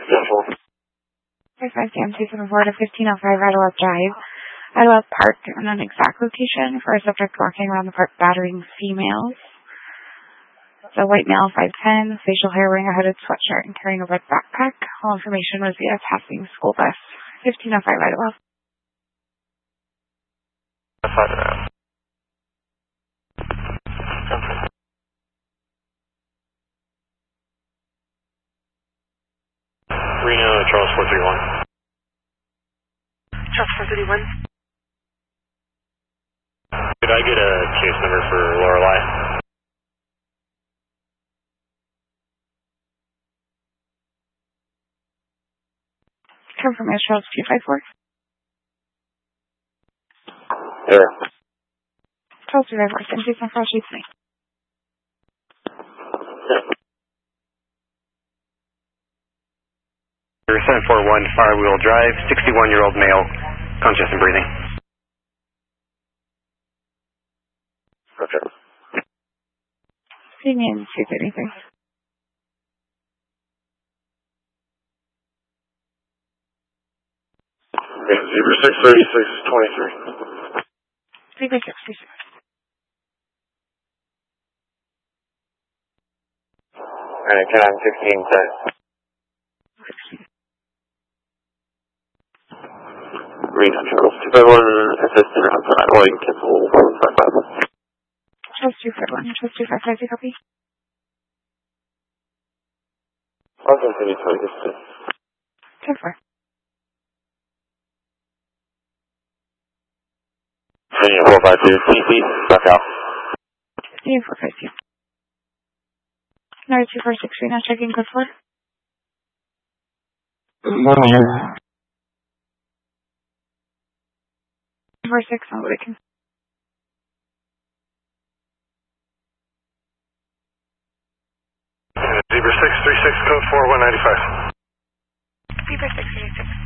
5 CM274 to 1505 Idlewild Drive, Idlewild Park, an exact location for a subject walking around the park battering females. It's a white male, 5'10", facial hair, wearing a hooded sweatshirt and carrying a red backpack. All information was via passing school bus. 1505 Idlewild. Reno, Charles 431. Charles 431. Could I get a case number for Lorelei? Confirmation, Charles 254. There. Charles 254, send you some fresh sheets. Percent 41, Firewheel Drive, 61-year-old male, conscious and breathing. Okay. See me and see if anything. Okay, Zebra 636-23. Zebra 636. Alright, 10-16, 10. Reno, Charles 251, assistant outside, well, you can cancel 455. Charles 251, Charles 255, you copy? I'll continue to this. 10-4. Continue 452, TC, back out. Continue 452. Number 2463, now checking code 4. Morning. 46, I'm waiting. Zebra 636, code 4195. Zebra 636.